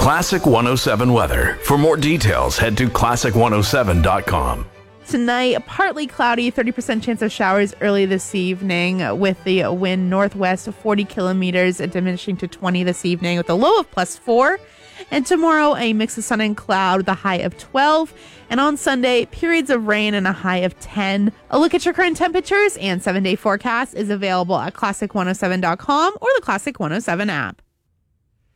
Classic 107 weather. For more details, head to classic107.com. Tonight, partly cloudy, 30% chance of showers early this evening with the wind northwest 40 kilometers, diminishing to 20 this evening with a low of +4. And tomorrow, a mix of sun and cloud with a high of 12. And on Sunday, periods of rain and a high of 10. A look at your current temperatures and 7-day forecast is available at classic107.com or the Classic 107 app.